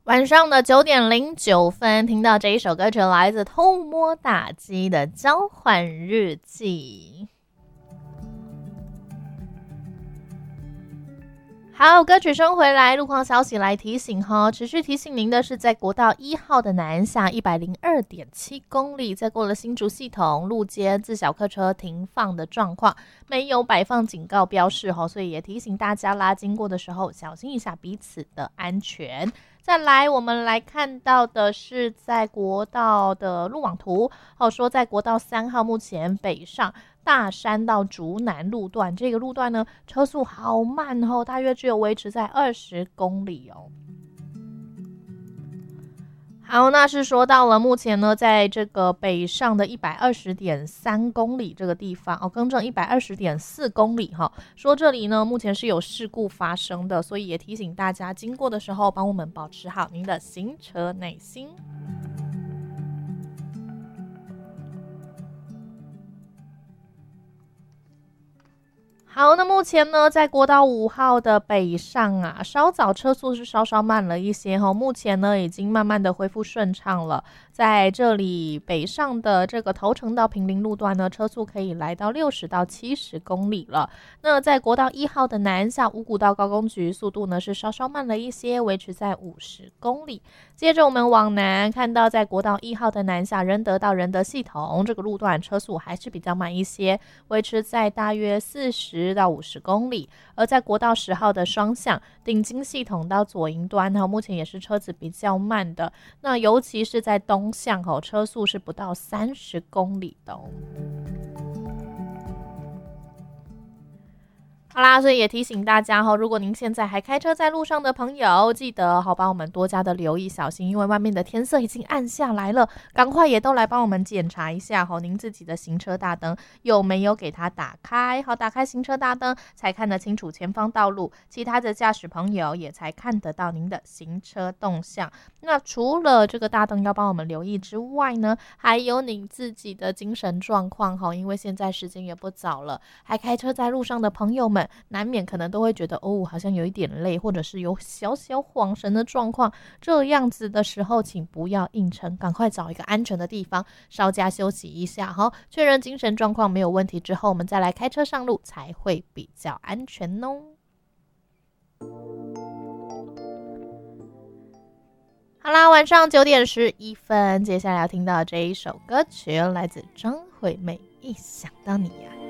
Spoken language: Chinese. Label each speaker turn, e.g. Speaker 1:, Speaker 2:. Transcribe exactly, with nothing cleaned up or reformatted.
Speaker 1: 晚上的九点零九分，听到这一首歌曲来自偷摸打击的交换日记。好，歌曲声回来，路况消息来提醒哈，持续提醒您的是，在国道一号的南下一百零二点七公里，在过了新竹系统路肩自小客车停放的状况，没有摆放警告标示哈，所以也提醒大家啦，经过的时候小心一下彼此的安全。再来，我们来看到的是在国道的路网图，哦，说在国道三号目前北上大山到竹南路段，这个路段呢车速好慢哦，大约只有维持在二十公里哦。好，那是说到了目前呢，在这个北上的 一百二十点三公里这个地方哦，更正 一百二十点四公里哈、哦，说这里呢目前是有事故发生的，所以也提醒大家经过的时候帮我们保持好您的行车耐心。好，那目前呢，在国道五号的北上啊，稍早车速是稍稍慢了一些哈，目前呢已经慢慢的恢复顺畅了。在这里北上的这个头城到平林路段呢，车速可以来到六十到七十公里了。那在国道一号的南下五股到高工局，速度呢是稍稍慢了一些，维持在五十公里。接着我们往南看到，在国道一号的南下仁德到仁德系统这个路段，车速还是比较慢一些，维持在大约四十到五十公里。而在国道十号的双向顶金系统到左营端，目前也是车子比较慢的。那尤其是在东向车速是不到三十公里的哦。好啦，所以也提醒大家哈，如果您现在还开车在路上的朋友，记得好帮我们多加的留意小心，因为外面的天色已经暗下来了，赶快也都来帮我们检查一下哈，您自己的行车大灯有没有给它打开？好，打开行车大灯才看得清楚前方道路，其他的驾驶朋友也才看得到您的行车动向。那除了这个大灯要帮我们留意之外呢，还有你自己的精神状况哈，因为现在时间也不早了，还开车在路上的朋友们难免可能都会觉得哦，好像有一点累，或者是有小小恍神的状况，这样子的时候请不要硬撑，赶快找一个安全的地方稍加休息一下哈，确认精神状况没有问题之后，我们再来开车上路才会比较安全哦。好啦，晚上九点十一分，接下来要听到这一首歌曲来自张惠妹，一想到你呀、啊